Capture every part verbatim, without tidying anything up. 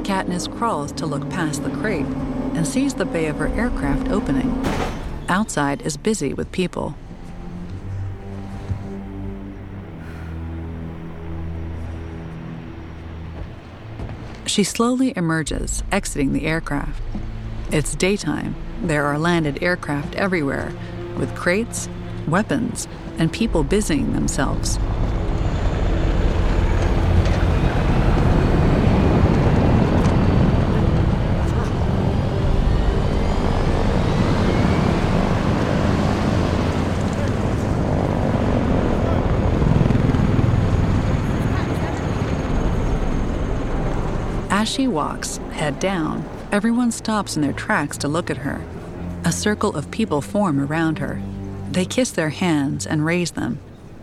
Katniss crawls to look past the crate and sees the bay of her aircraft opening. Outside is busy with people. She slowly emerges, exiting the aircraft. It's daytime. There are landed aircraft everywhere, with crates, weapons, and people busying themselves. As she walks, head down, everyone stops in their tracks to look at her. A circle of people form around her. They kiss their hands and raise them.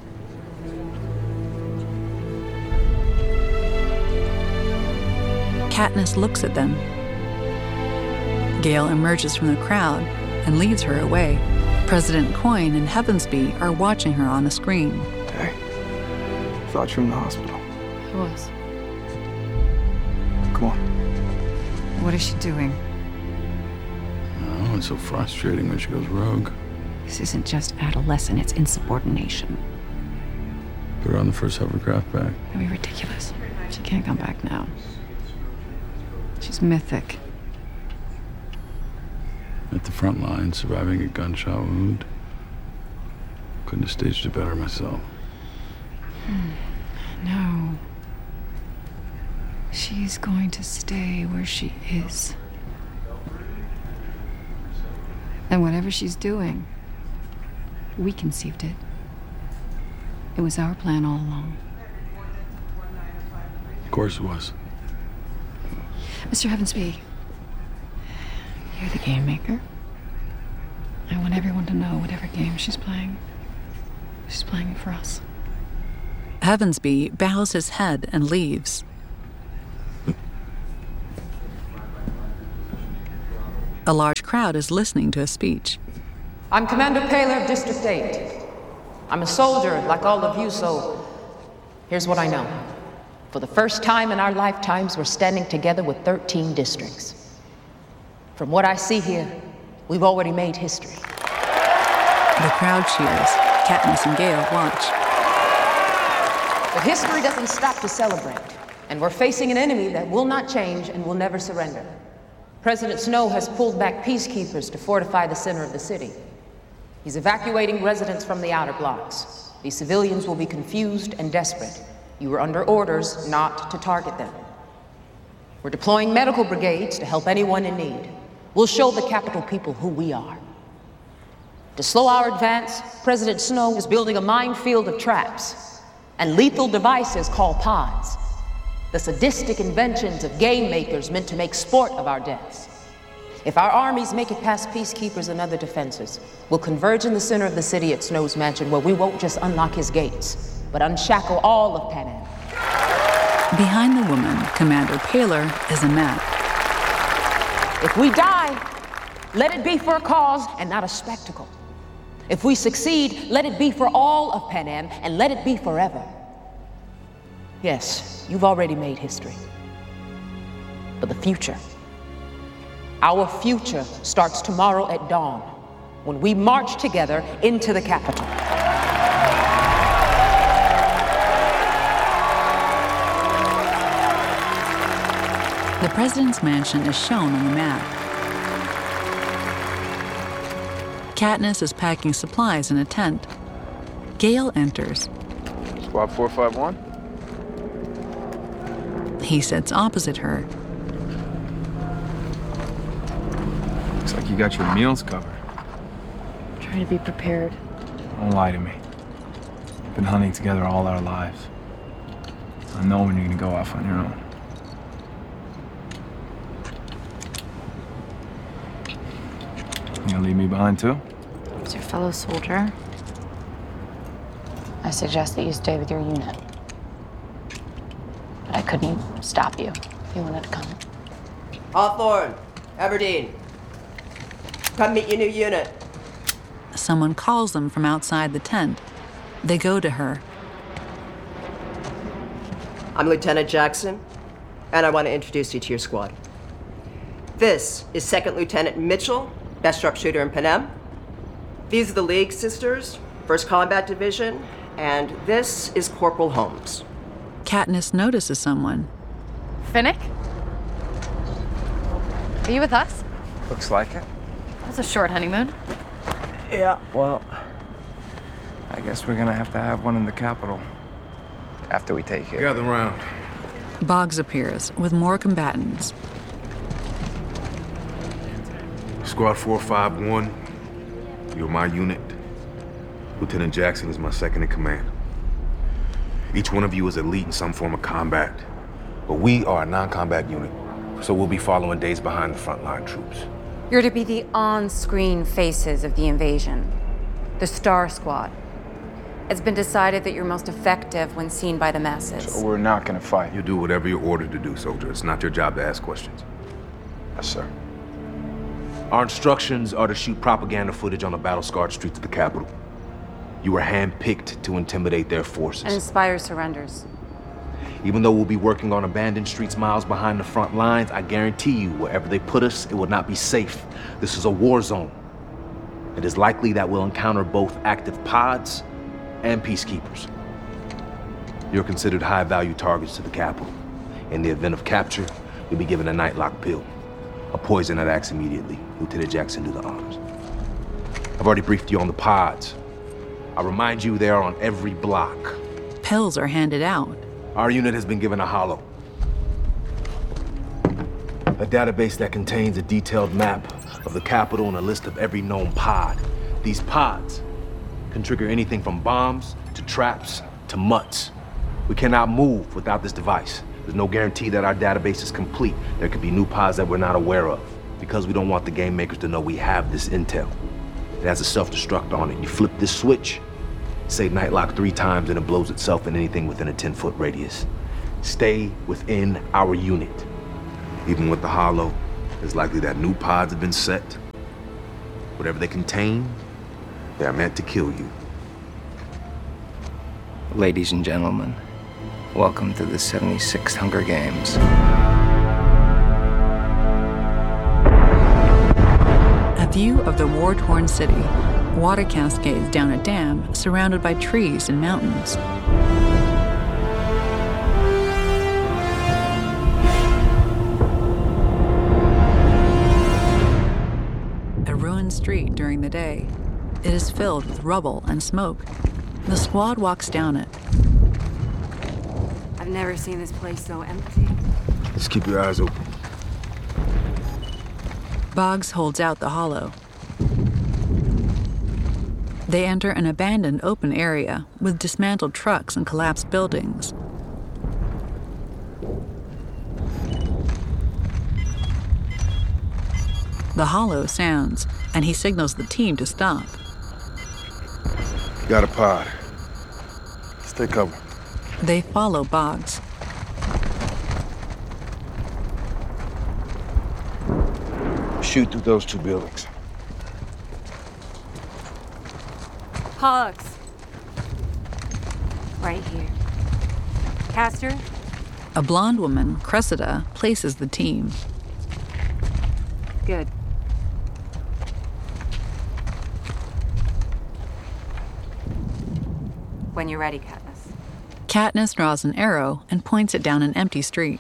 Katniss looks at them. Gale emerges from the crowd and leads her away. President Coin and Heavensbee are watching her on a screen. Hey, thought you were in the hospital. I was. Come on. What is she doing? Oh, it's so frustrating when she goes rogue. This isn't just adolescent, it's insubordination. Put her on the first hovercraft back. That'd be ridiculous. She can't come back now. She's mythic. At the front line, surviving a gunshot wound. Couldn't have staged it better myself. No. She's going to stay where she is. And whatever she's doing, we conceived it. It was our plan all along. Of course it was. Mister Heavensbee, you're the game maker. I want everyone to know whatever game she's playing, she's playing it for us. Heavensbee bows his head and leaves. A large crowd is listening to a speech. I'm Commander Paler of District eight. I'm a soldier like all of you, so here's what I know. For the first time in our lifetimes, we're standing together with thirteen districts. From what I see here, we've already made history. The crowd cheers. Katniss and Gale watch. But history doesn't stop to celebrate, and we're facing an enemy that will not change and will never surrender. President Snow has pulled back peacekeepers to fortify the center of the city. He's evacuating residents from the outer blocks. These civilians will be confused and desperate. You were under orders not to target them. We're deploying medical brigades to help anyone in need. We'll show the capital people who we are. To slow our advance, President Snow is building a minefield of traps and lethal devices called pods. The sadistic inventions of game makers meant to make sport of our deaths. If our armies make it past peacekeepers and other defenses, we'll converge in the center of the city at Snow's mansion, where we won't just unlock his gates, but unshackle all of Panem. Behind the woman, Commander Paler, is a map. If we die, let it be for a cause and not a spectacle. If we succeed, let it be for all of Panem, and let it be forever. Yes, you've already made history. But the future, our future starts tomorrow at dawn, when we march together into the Capitol. The president's mansion is shown on the map. Katniss is packing supplies in a tent. Gale enters. Squad four five one? He sits opposite her. Looks like you got your meals covered. Trying to be prepared. Don't lie to me. We've been hunting together all our lives. I know when you're gonna go off on your own. You gonna leave me behind too? As your fellow soldier, I suggest that you stay with your unit. But I couldn't stop you if you wanted to come. Hawthorne, Aberdeen. Come meet your new unit. Someone calls them from outside the tent. They go to her. I'm Lieutenant Jackson. and I want to introduce you to your squad. This is Second Lieutenant Mitchell, best sharpshooter in Panem. These are the League Sisters, first Combat Division, and this is Corporal Holmes. Katniss notices someone. Finnick? Are you with us? Looks like it. That's a short honeymoon. Yeah, well, I guess we're gonna have to have one in the capital after we take it. Gather round. Boggs appears with more combatants. Squad four five one, you're my unit. Lieutenant Jackson is my second in command. Each one of you is elite in some form of combat, but we are a non-combat unit, so we'll be following days behind the frontline troops. You're to be the on-screen faces of the invasion, the Star Squad. It's been decided that you're most effective when seen by the masses. So we're not gonna fight. You do whatever you're ordered to do, soldier. It's not your job to ask questions. Yes, sir. Our instructions are to shoot propaganda footage on the battle-scarred streets of the capital. You were handpicked to intimidate their forces. And inspire surrenders. Even though we'll be working on abandoned streets miles behind the front lines, I guarantee you, wherever they put us, it will not be safe. This is a war zone. It is likely that we'll encounter both active pods and peacekeepers. You're considered high-value targets to the capital. In the event of capture, you'll be given a nightlock pill. A poison that acts immediately. Lieutenant Jackson, do the honors. I've already briefed you on the pods. I remind you they are on every block. Pills are handed out. Our unit has been given a hollow. A database that contains a detailed map of the capital and a list of every known pod. These pods can trigger anything from bombs to traps to mutts. We cannot move without this device. There's no guarantee that our database is complete. There could be new pods that we're not aware of, because we don't want the game makers to know we have this intel. It has a self-destruct on it. You flip this switch, say nightlock three times, and it blows itself in anything within a ten-foot radius. Stay within our unit. Even with the hollow, it's likely that new pods have been set. Whatever they contain, they are meant to kill you. Ladies and gentlemen, welcome to the seventy-sixth Hunger Games. A view of the war-torn city. Water cascades down a dam surrounded by trees and mountains. A ruined street during the day. It is filled with rubble and smoke. The squad walks down it. I've never seen this place so empty. Just keep your eyes open. Boggs holds out the hollow. They enter an abandoned open area with dismantled trucks and collapsed buildings. The hollow sounds, and he signals the team to stop. Got a pod. Stay covered. They follow Boggs. Shoot through those two buildings. Pollux. Right here. Castor? A blonde woman, Cressida, places the team. Good. When you're ready, Katniss. Katniss draws an arrow and points it down an empty street.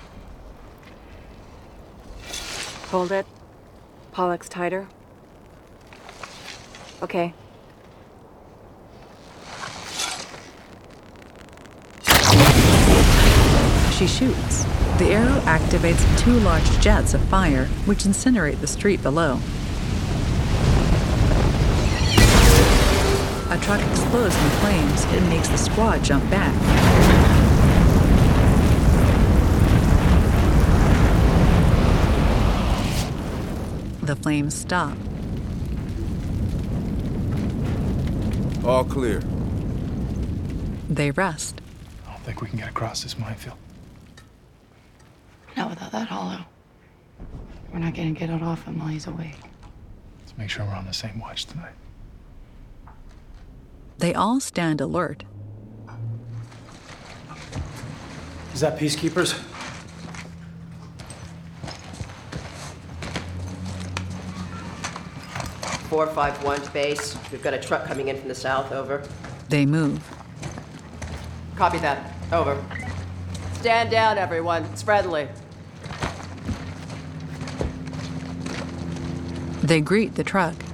Hold it. Pollux tighter. Okay. She shoots. The arrow activates two large jets of fire, which incinerate the street below. A truck explodes in flames. It makes the squad jump back. The flames stop. All clear. They rest. I don't think we can get across this minefield. Not without that hollow. We're not gonna get it off him while he's awake. Let's make sure we're on the same watch tonight. They all stand alert. Is that peacekeepers? four five one to base. We've got a truck coming in from the south, over. They move. Copy that. Over. Stand down, everyone. It's friendly. They greet the truck